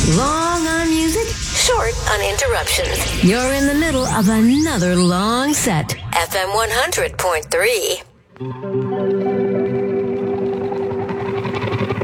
Long on music, Short on interruptions. you're in the middle of another long set. FM 100.3.